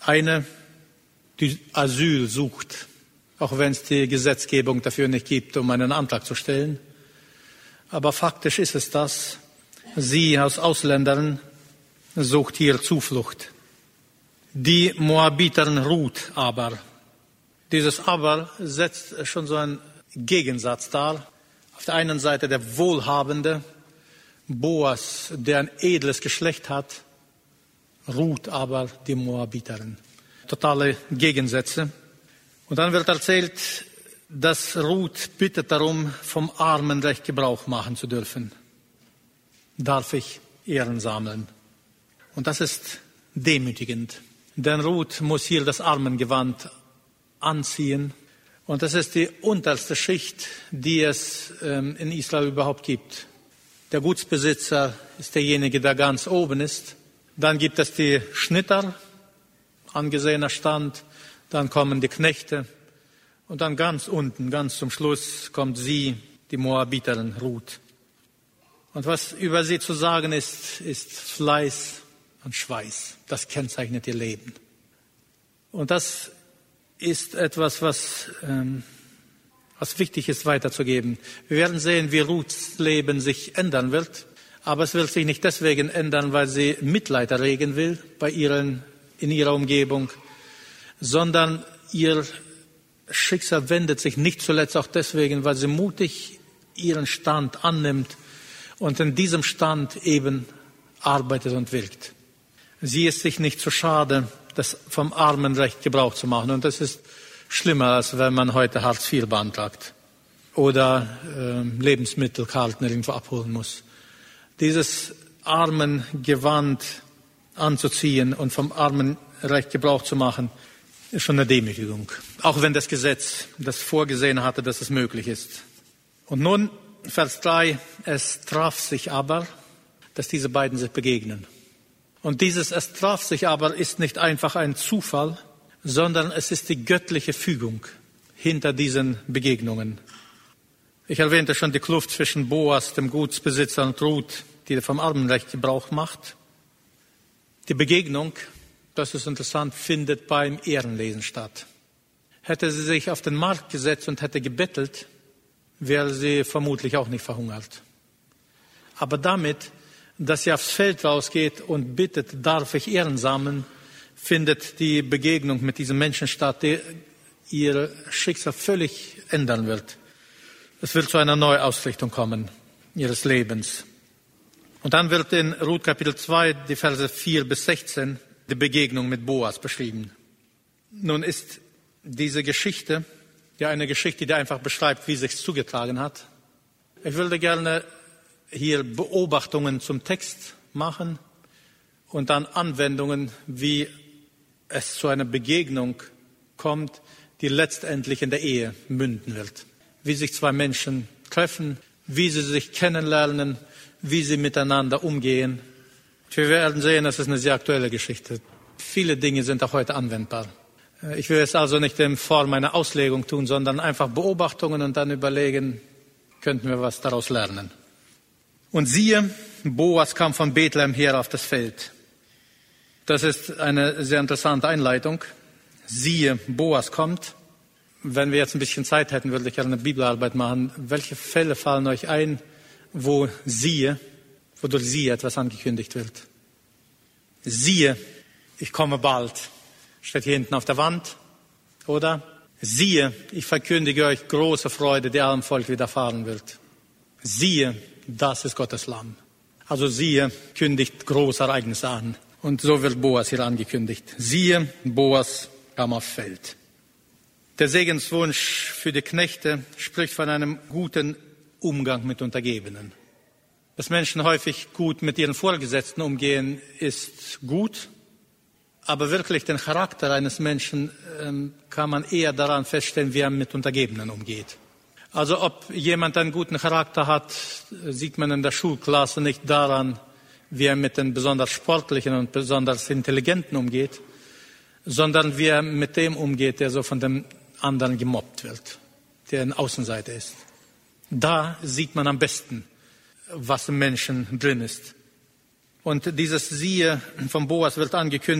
Eine, die Asyl sucht, auch wenn es die Gesetzgebung dafür nicht gibt, um einen Antrag zu stellen. Aber faktisch ist es das. Sie als Ausländerin sucht hier Zuflucht. Die Moabiterin Ruth aber. Dieses aber setzt schon so einen Gegensatz dar. Auf der einen Seite der wohlhabende Boas, der ein edles Geschlecht hat. Ruth aber die Moabiterin. Totale Gegensätze. Und dann wird erzählt, dass Ruth bittet darum, vom Armenrecht Gebrauch machen zu dürfen. Darf ich Ehren sammeln? Und das ist demütigend. Denn Ruth muss hier das Armengewand anziehen. Und das ist die unterste Schicht, die es in Israel überhaupt gibt. Der Gutsbesitzer ist derjenige, der ganz oben ist. Dann gibt es die Schnitter, angesehener Stand. Dann kommen die Knechte. Und dann ganz unten, ganz zum Schluss, kommt sie, die Moabiterin Ruth. Und was über sie zu sagen ist, ist Fleiß und Schweiß. Das kennzeichnet ihr Leben. Und das ist etwas, was wichtig ist weiterzugeben. Wir werden sehen, wie Ruths Leben sich ändern wird. Aber es wird sich nicht deswegen ändern, weil sie Mitleid erregen will in ihrer Umgebung, sondern ihr Schicksal wendet sich nicht zuletzt auch deswegen, weil sie mutig ihren Stand annimmt und in diesem Stand eben arbeitet und wirkt. Sie ist sich nicht zu schade, das vom Armenrecht Gebrauch zu machen. Und das ist schlimmer, als wenn man heute Hartz IV beantragt oder Lebensmittelkarten irgendwo abholen muss. Dieses Armengewand anzuziehen und vom Armenrecht Gebrauch zu machen, ist schon eine Demütigung. Auch wenn das Gesetz das vorgesehen hatte, dass es möglich ist. Und nun, Vers 3, es traf sich aber, dass diese beiden sich begegnen. Und dieses es traf sich aber ist nicht einfach ein Zufall, sondern es ist die göttliche Fügung hinter diesen Begegnungen. Ich erwähnte schon die Kluft zwischen Boas, dem Gutsbesitzer, und Ruth, die vom Armenrecht Gebrauch macht. Die Begegnung, das ist interessant, findet beim Ehrenlesen statt. Hätte sie sich auf den Markt gesetzt und hätte gebettelt, wäre sie vermutlich auch nicht verhungert. Aber damit, dass sie aufs Feld rausgeht und bittet, darf ich Ehren sammeln, findet die Begegnung mit diesem Menschen statt, der ihr Schicksal völlig ändern wird. Es wird zu einer Neuausrichtung kommen ihres Lebens. Und dann wird in Ruth Kapitel 2, die Verse 4 bis 16, die Begegnung mit Boas beschrieben. Nun ist diese Geschichte ja eine Geschichte, die einfach beschreibt, wie es sich zugetragen hat. Ich würde gerne hier Beobachtungen zum Text machen und dann Anwendungen, wie es zu einer Begegnung kommt, die letztendlich in der Ehe münden wird. Wie sich zwei Menschen treffen, wie sie sich kennenlernen, wie sie miteinander umgehen. Wir werden sehen, das ist eine sehr aktuelle Geschichte. Viele Dinge sind auch heute anwendbar. Ich will es also nicht in Form einer Auslegung tun, sondern einfach Beobachtungen und dann überlegen, könnten wir was daraus lernen. Und siehe, Boas kam von Bethlehem her auf das Feld. Das ist eine sehr interessante Einleitung. Siehe, Boas kommt. Wenn wir jetzt ein bisschen Zeit hätten, würde ich gerne eine Bibelarbeit machen. Welche Fälle fallen euch ein, wodurch siehe etwas angekündigt wird? Siehe, ich komme bald. Steht hier hinten auf der Wand, oder? Siehe, ich verkündige euch große Freude, die allem Volk widerfahren wird. Siehe, das ist Gottes Lamm. Also siehe, kündigt große Ereignisse an. Und so wird Boas hier angekündigt. Siehe, Boas kam aufs Feld. Der Segenswunsch für die Knechte spricht von einem guten Umgang mit Untergebenen. Dass Menschen häufig gut mit ihren Vorgesetzten umgehen, ist gut. Aber wirklich den Charakter eines Menschen kann man eher daran feststellen, wie er mit Untergebenen umgeht. Also ob jemand einen guten Charakter hat, sieht man in der Schulklasse nicht daran, wie er mit den besonders Sportlichen und besonders Intelligenten umgeht, sondern wie er mit dem umgeht, der so von dem anderen gemobbt wird, der eine Außenseite ist. Da sieht man am besten, was im Menschen drin ist. Und dieses Siehe von Boas wird angekündigt.